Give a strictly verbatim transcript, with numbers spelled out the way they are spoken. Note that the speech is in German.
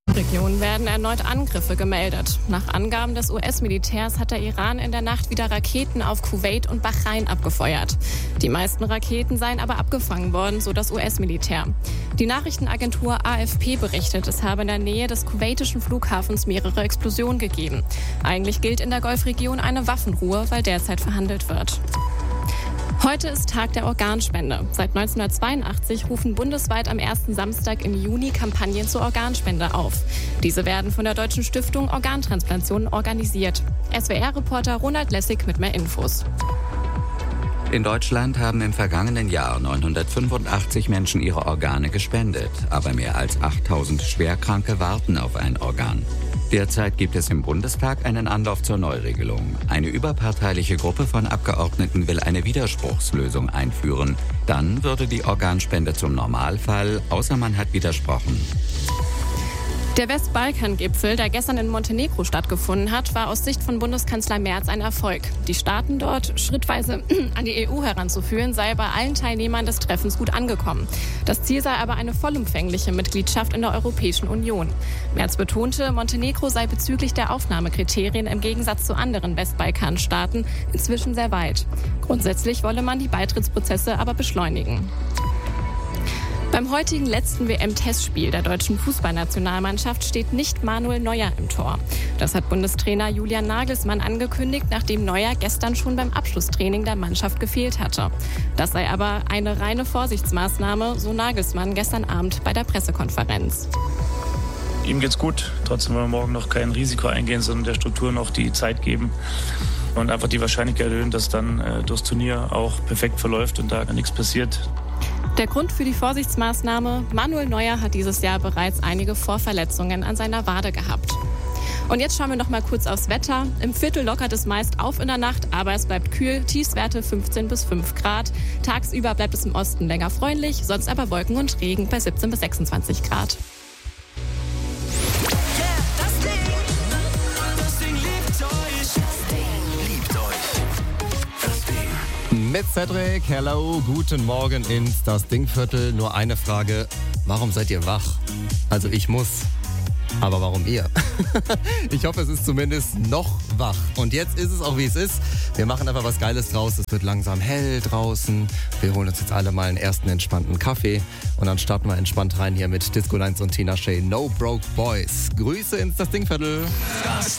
Regionen werden erneut Angriffe gemeldet. Nach Angaben des U S-Militärs hat der Iran in der Nacht wieder Raketen auf Kuwait und Bahrain abgefeuert. Die meisten Raketen seien aber abgefangen worden, so das U S-Militär. Die Nachrichtenagentur A F P berichtet, es habe in der Nähe des kuwaitischen Flughafens mehrere Explosionen gegeben. Eigentlich gilt in der Golfregion eine Waffenruhe, weil derzeit verhandelt wird. Heute ist Tag der Organspende. Seit neunzehnhundertzweiundachtzig rufen bundesweit am ersten Samstag im Juni Kampagnen zur Organspende auf. Diese werden von der Deutschen Stiftung Organtransplantation organisiert. S W R-Reporter Ronald Lessig mit mehr Infos. In Deutschland haben im vergangenen Jahr neunhundertfünfundachtzig Menschen ihre Organe gespendet. Aber mehr als achttausend Schwerkranke warten auf ein Organ. Derzeit gibt es im Bundestag einen Anlauf zur Neuregelung. Eine überparteiliche Gruppe von Abgeordneten will eine Widerspruchslösung einführen. Dann würde die Organspende zum Normalfall, außer man hat widersprochen. Der Westbalkan-Gipfel, der gestern in Montenegro stattgefunden hat, war aus Sicht von Bundeskanzler Merz ein Erfolg. Die Staaten dort schrittweise an die E U heranzuführen, sei bei allen Teilnehmern des Treffens gut angekommen. Das Ziel sei aber eine vollumfängliche Mitgliedschaft in der Europäischen Union. Merz betonte, Montenegro sei bezüglich der Aufnahmekriterien im Gegensatz zu anderen Westbalkan-Staaten inzwischen sehr weit. Grundsätzlich wolle man die Beitrittsprozesse aber beschleunigen. Beim heutigen letzten W M-Testspiel der deutschen Fußballnationalmannschaft steht nicht Manuel Neuer im Tor. Das hat Bundestrainer Julian Nagelsmann angekündigt, nachdem Neuer gestern schon beim Abschlusstraining der Mannschaft gefehlt hatte. Das sei aber eine reine Vorsichtsmaßnahme, so Nagelsmann gestern Abend bei der Pressekonferenz. Ihm geht's gut. Trotzdem wollen wir morgen noch kein Risiko eingehen, sondern der Struktur noch die Zeit geben und einfach die Wahrscheinlichkeit erhöhen, dass dann äh, das Turnier auch perfekt verläuft und da nichts passiert. Der Grund für die Vorsichtsmaßnahme: Manuel Neuer hat dieses Jahr bereits einige Vorverletzungen an seiner Wade gehabt. Und jetzt schauen wir noch mal kurz aufs Wetter. Im Viertel lockert es meist auf in der Nacht, aber es bleibt kühl. Tiefstwerte fünfzehn bis fünf Grad. Tagsüber bleibt es im Osten länger freundlich, sonst aber Wolken und Regen bei siebzehn bis sechsundzwanzig Grad. Mit Cedric, hello, guten Morgen ins Das Dingviertel. Nur eine Frage, warum seid ihr wach? Also ich muss, aber warum ihr? Ich hoffe, es ist zumindest noch wach. Und jetzt ist es auch, wie es ist. Wir machen einfach was Geiles draus. Es wird langsam hell draußen. Wir holen uns jetzt alle mal einen ersten entspannten Kaffee. Und dann starten wir entspannt rein hier mit Disco Lines und Tina Shay. No Broke Boys. Grüße ins Das Dingviertel. Das